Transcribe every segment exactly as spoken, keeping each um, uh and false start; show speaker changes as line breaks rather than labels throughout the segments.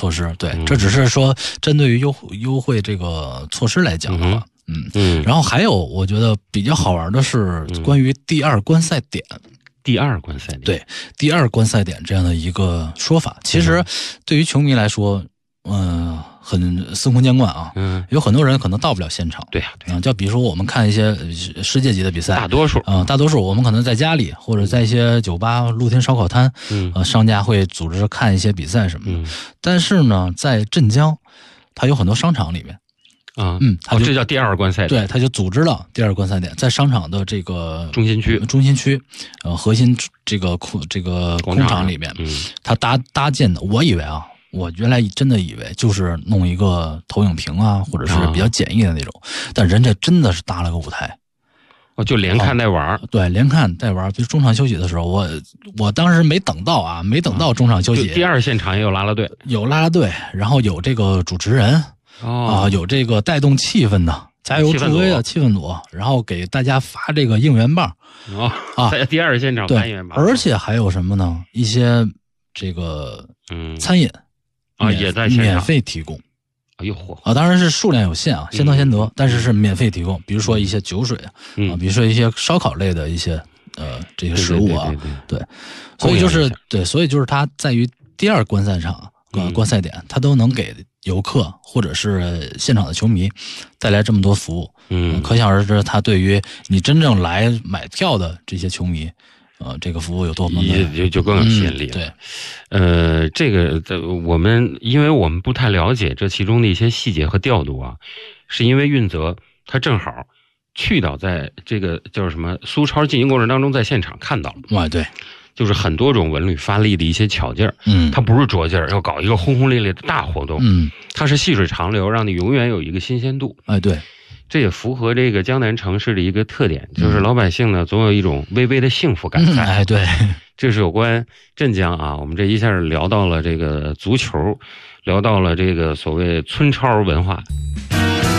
措施，对，这只是说针对于优优惠这个措施来讲的话，嗯嗯。然后还有我觉得比较好玩的是关于第二观赛点。
第二观赛点，
对，第二观赛点这样的一个说法，其实对于球迷来说，嗯、呃，很司空见惯啊。嗯，有很多人可能到不了现场。
对呀、啊，对
啊、嗯，就比如说我们看一些世界级的比赛，
大多数
啊、呃，大多数我们可能在家里或者在一些酒吧、露天烧烤摊，嗯，呃，商家会组织看一些比赛什么的。嗯，但是呢，在镇江，它有很多商场里面。
啊，嗯，哦，这叫第二观赛点，
对，他就组织了第二观赛点，在商场的这个
中心区，
中心区，呃，核心这个空这个工厂里面，嗯，他搭搭建的，我以为啊，我原来真的以为就是弄一个投影屏啊，或者是比较简易的那种，啊、但人家真的是搭了个舞台，
哦，就连看带玩、啊，
对，连看带玩，就中场休息的时候，我我当时没等到啊，没等到中场休息，
第二现场也有啦啦队，
有啦啦队，然后有这个主持人。
哦、
啊，有这个带动气氛的、加油助威的气氛组，然后给大家发这个应援棒。
哦，啊，在第二现场发应援棒，
而且还有什么呢？一些这个嗯餐饮
啊也在现场
免费提供。
哎呦嚯！
啊，当然是数量有限啊，先到先得，嗯、但是是免费提供。比如说一些酒水、嗯、啊，比如说一些烧烤类的一些呃这些食物啊，
对对对对
对，所以就是对，所以就是它在于第二观赛场呃观赛点，它都能给游客或者是现场的球迷带来这么多服务，嗯，可想而知，它对于你真正来买票的这些球迷，呃，这个服务有多么
也就就更有吸引力、
嗯。对，
呃，这个我们因为我们不太了解这其中的一些细节和调度啊，是因为运泽他正好去到在这个叫什么苏超进行过程当中，在现场看到了，
哇，对。
就是很多种文旅发力的一些巧劲儿，嗯，它不是拙劲儿，要搞一个轰轰烈烈的大活动，嗯，它是细水长流，让你永远有一个新鲜度，
哎，对，
这也符合这个江南城市的一个特点，就是老百姓呢总有一种微微的幸福感在，
嗯、哎，对，
这是有关镇江啊，我们这一下聊到了这个足球，聊到了这个所谓村超文化。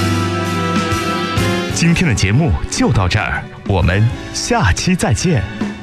今天的节目就到这儿，我们下期再见。